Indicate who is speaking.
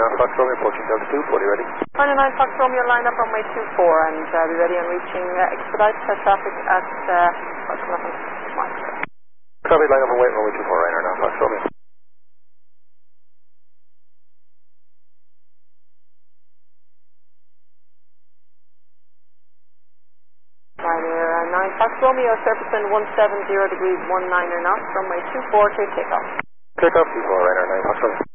Speaker 1: Fox Romeo, approaching Delta 2, fully ready.
Speaker 2: Final 9 Fox Romeo, line up runway 24 and be ready on reaching expedite traffic at
Speaker 1: Copy, line up and wait, runway 24, Ryanair now, Fox Romeo.
Speaker 2: Ryanair 9 Fox Romeo, surface wind 170 degrees 19 knots, runway 24 to takeoff.
Speaker 1: Takeoff, 24, Ryanair 9 Fox Romeo.